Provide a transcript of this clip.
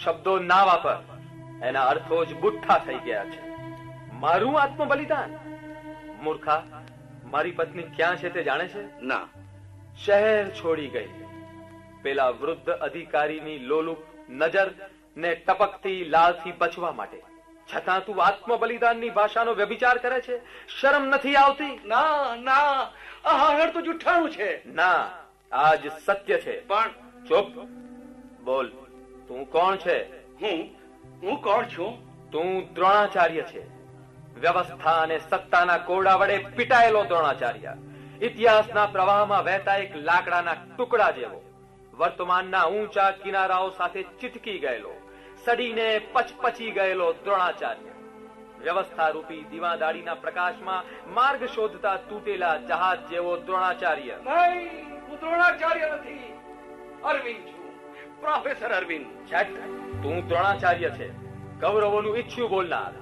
શબ્દો ના વાપર, એના અર્થો જ બુઠ્ઠા થઈ ગયા છે. મારું આત્મ બલિદાન? મૂર્ખા, મારી પત્ની ક્યાં છે તે જાણે છે? ના. શહેર છોડી ગઈ, પેલા વૃદ્ધ અધિકારીની લોલુપ નજર ને ટપકતી લાલથી બચવા માટે. છતાં તું આત્મ બલિદાનની ભાષાનો વ્યભિચાર કરે છે. શરમ નથી આવતી? ના ના, આ હાહર તો જુઠ્ઠાણું છે. ના, આ જ સત્ય છે. પણ ચૂપ. બોલ, તું કોણ છે? હું કોણ છું? તું દ્રોણાચાર્ય છે. વ્યવસ્થા અને સત્તાના કોરડા વડે પીટાયેલો દ્રોણાચાર્ય. ઇતિહાસના પ્રવાહમાં વહેતા એક લાકડાના ટુકડા જેવો. વર્તમાનના ઊંચા કિનારાઓ સાથે ચીટકી ગયેલો, સડીને પચપચી ગયેલો દ્રોણાચાર્ય. વ્યવસ્થા રૂપી દીવાદાળીના પ્રકાશમાં માર્ગ શોધતા તૂટેલા જહાજ જેવો દ્રોણાચાર્ય. નહીં, હું દ્રોણાચાર્ય નથી. અરવિંદ છું, પ્રોફેસર અરવિંદ. છટ, તું દ્રોણાચાર્ય છે, કૌરવોનું ઈચ્છ્યું બોલનાર.